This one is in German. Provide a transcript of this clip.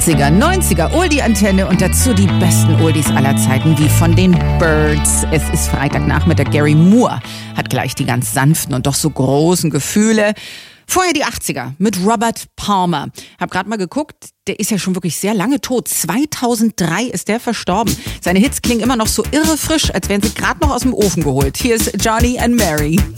80er, 90er, Oldie-Antenne und dazu die besten Oldies aller Zeiten, wie von den Byrds. Es ist Freitagnachmittag, Gary Moore hat gleich die ganz sanften und doch so großen Gefühle. Vorher die 80er mit Robert Palmer. Hab gerade mal geguckt, der ist ja schon wirklich sehr lange tot. 2003 ist der verstorben. Seine Hits klingen immer noch so irre frisch, als wären sie gerade noch aus dem Ofen geholt. Hier ist Johnny and Mary.